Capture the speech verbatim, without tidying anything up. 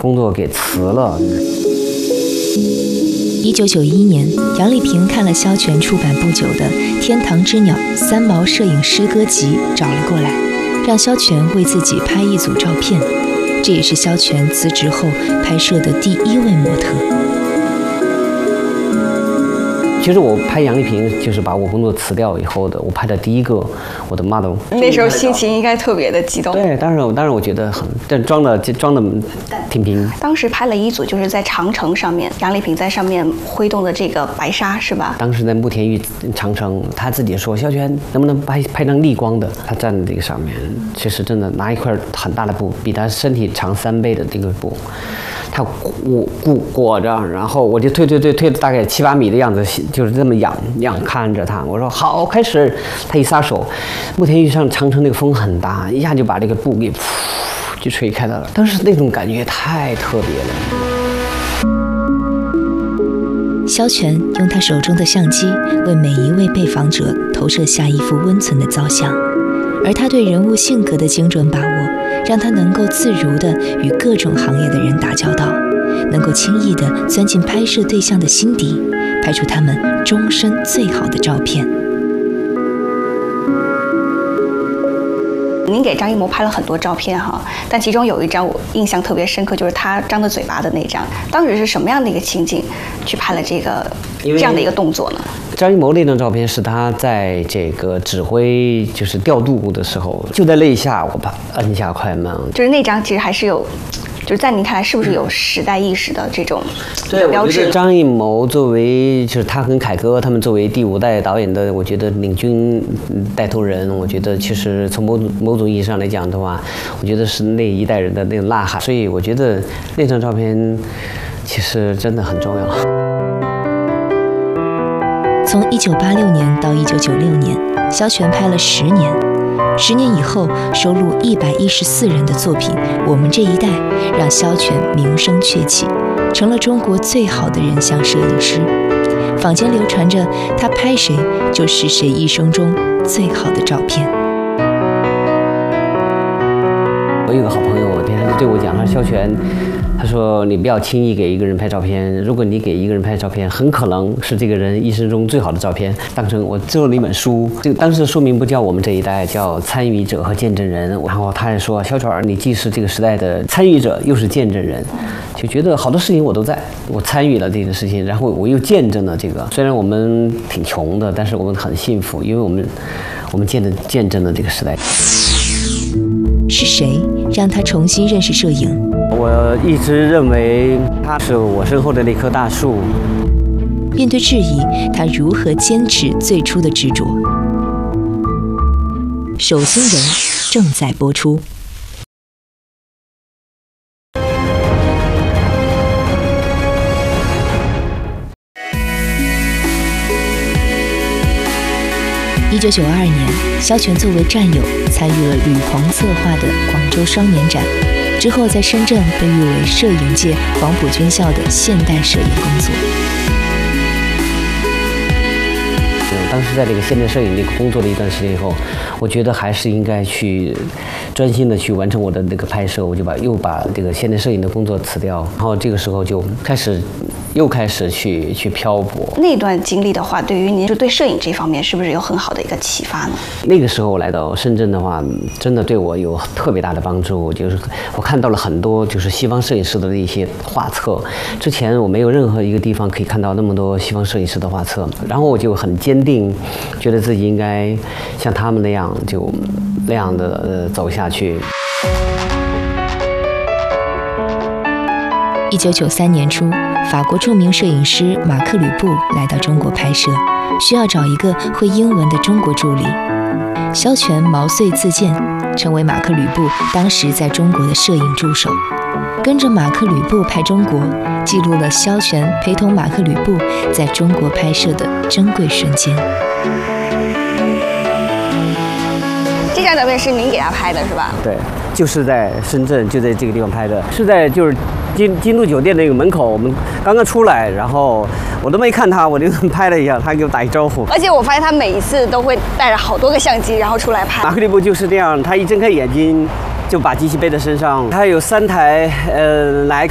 工作给辞了。 一九九一年，杨丽萍看了萧全出版不久的《天堂之鸟》三毛摄影诗歌集，找了过来，让萧全为自己拍一组照片。这也是萧全辞职后拍摄的第一位模特。 其实我拍杨丽萍，就是把我工作辞掉以后的，我拍的第一个我的 model。 那时候心情应该特别的激动。 对，当然，当然我觉得很，但装的装的挺平。 当时拍了一组，就是在长城上面，杨丽萍在上面挥动的这个白纱，是吧？ 当时在慕田峪长城，他自己说：“萧全能不能拍拍张逆光的？”他站在这个上面，其实真的拿一块很大的布，比他身体长三倍的这个布。他裹裹裹着，然后我就推推推推了大概七八米的样子，就是这么仰仰看着他。我说好，开始。他一撒手，慕田峪上长城那个风很大，一下就把这个布给噗就吹开了。当时那种感觉太特别了。萧全用他手中的相机为每一位被访者投射下一幅温存的造像，而他对人物性格的精准把握，让他能够自如地与各种行业的人打交道，能够轻易地钻进拍摄对象的心底，拍出他们终身最好的照片。 您给张艺谋拍了很多照片哈，但其中有一张我印象特别深刻，就是他张着嘴巴的那张。当时是什么样的一个情景去拍了这个这样的一个动作呢？ 张艺谋那张照片是他在这个指挥就是调度的时候，就在那一下我把摁下快门， 就是那张其实还是有。就是在您看来，是不是有时代意识的这种标志？ 对，我觉得张艺谋作为就是他跟凯歌他们作为第五代导演的，我觉得领军带头人，我觉得其实从某种某种意义上来讲的话，我觉得是那一代人的那种呐喊。所以我觉得那张照片其实真的很重要。 从一九八六年到一九九六年，萧全拍了十年。十年以后，收录一百一十四人的作品《我们这一代》，让萧全名声鹊起，成了中国最好的人像摄影师。坊间流传着他拍谁就是谁一生中最好的照片。 我有个好朋友，天天对我讲，他说萧全，他说你不要轻易给一个人拍照片，如果你给一个人拍照片，很可能是这个人一生中最好的照片。当成我做了一本书，这个当时的书名不叫我们这一代，叫参与者和见证人。然后他还说，萧全，你既是这个时代的参与者，又是见证人，就觉得好多事情我都在，我参与了这个事情，然后我又见证了这个。虽然我们挺穷的，但是我们很幸福，因为我们我们见证见证了这个时代。 是谁让他重新认识摄影？ 我一直认为他是我身后的那棵大树。 面对质疑，他如何坚持最初的执着？手心人正在播出。一九九二年，萧全作为战友参与了吕黄策划的广州双年展，之后在深圳被誉为摄影界黄埔军校的现代摄影工作。 当时在这个现代摄影这个工作了一段时间以后，我觉得还是应该去专心的去完成我的那个拍摄，我就把又把这个现代摄影的工作辞掉，然后这个时候就开始又开始去去漂泊。 那段经历的话，对于您就对摄影这方面是不是有很好的一个启发呢？ 那个时候来到深圳的话，真的对我有特别大的帮助，就是我看到了很多就是西方摄影师的那些画册，之前我没有任何一个地方可以看到那么多西方摄影师的画册，然后我就很坚定。觉得自己应该像他们那样，就那样的呃走下去。 一九九三年初，法国著名摄影师马克·吕布来到中国拍摄，需要找一个会英文的中国助理。萧全毛遂自荐，成为马克·吕布当时在中国的摄影助手。跟着马克·吕布拍中国，记录了萧全陪同马克·吕布在中国拍摄的珍贵瞬间。 这张照片是您给他拍的是吧？ 对，就是在深圳，就在这个地方拍的，是在就是金金都酒店那个门口，我们刚刚出来，然后我都没看他，我就拍了一下，他给我打一招呼。 而且我发现他每一次都会带着好多个相机，然后出来拍。 马克·吕布就是这样，他一睁开眼睛就把机器背在身上。他有三台呃徕